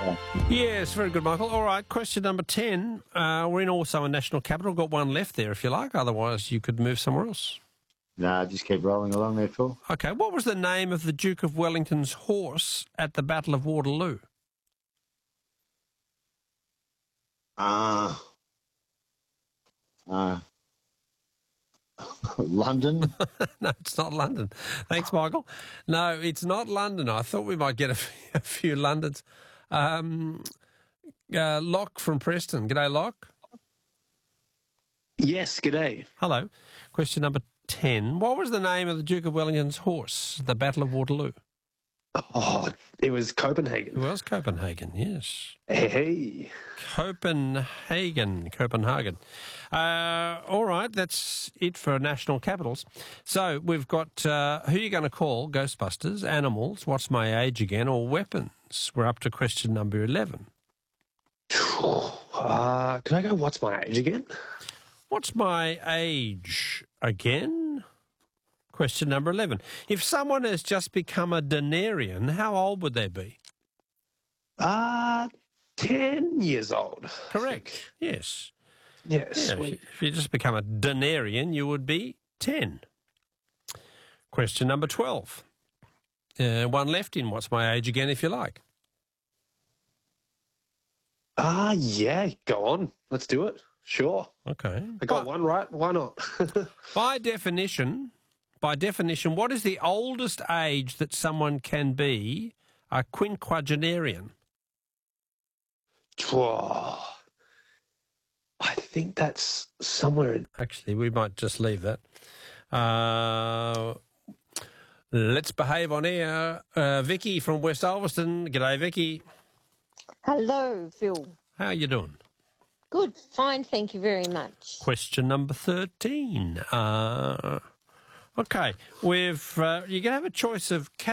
Yes, very good, Michael. All right, question number 10. We're in also a national capital. Got one left there if you like. Otherwise, you could move somewhere else. Nah, just keep rolling along there, Phil. Okay, what was the name of the Duke of Wellington's horse at the Battle of Waterloo? London? No, it's not London. Thanks, Michael. No, it's not London. I thought we might get a few Londons. Locke from Preston. G'day, Locke. Yes, g'day. Hello. Question number 10. What was the name of the Duke of Wellington's horse at the Battle of Waterloo? Oh, it was Copenhagen. It was Copenhagen, yes. Hey. Copenhagen. All right, that's it for national capitals. So we've got who are you going to call? Ghostbusters, animals, what's my age again, or weapons? We're up to question number 11. Can I go, what's my age again? What's my age again? Question number 11. If someone has just become a denarian, how old would they be? 10 years old. Correct. Yes. Yes. Yeah, if you just become a denarian, you would be 10. Question number 12. One left in what's my age again, if you like. Yeah, go on. Let's do it. Sure. Okay. I got one right. Why not? By definition, what is the oldest age that someone can be a quinquagenarian? I think that's somewhere in... Actually, we might just leave that. Let's behave on air. Vicky from West Ulverston. G'day, Vicky. Hello, Phil. How are you doing? Good, fine, thank you very much. Question number 13. Okay, you're going to have a choice of